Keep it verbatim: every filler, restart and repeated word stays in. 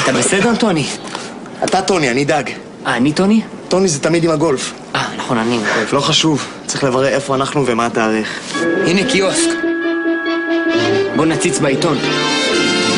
אתה בסדר, טוני? אתה טוני, אני דג. אה, אני טוני? טוני זה תמיד עם הגולף. אה, נכון, אני עם גולף. לא חשוב, צריך לברר איפה אנחנו ומה התאריך. הנה קיוסק. בוא נציץ בעיתון.